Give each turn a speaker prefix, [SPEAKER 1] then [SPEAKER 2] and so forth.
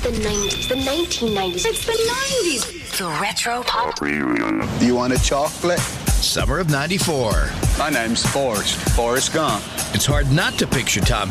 [SPEAKER 1] the 90s, the 1990s.
[SPEAKER 2] It's the 90s.
[SPEAKER 1] The Retro Pop.
[SPEAKER 3] Do you want a chocolate?
[SPEAKER 4] Summer of '94.
[SPEAKER 3] My name's Forrest Gump.
[SPEAKER 4] It's hard not to picture Tom